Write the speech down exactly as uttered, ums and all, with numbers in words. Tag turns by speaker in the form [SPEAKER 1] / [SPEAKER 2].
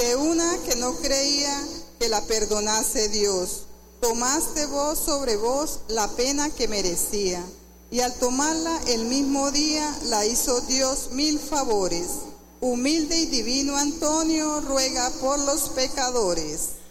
[SPEAKER 1] de una que no creía que la perdonase Dios. Tomaste vos sobre vos la pena que merecía, y al tomarla el mismo día la hizo Dios mil favores. Humilde y divino Antonio ruega por los pecadores.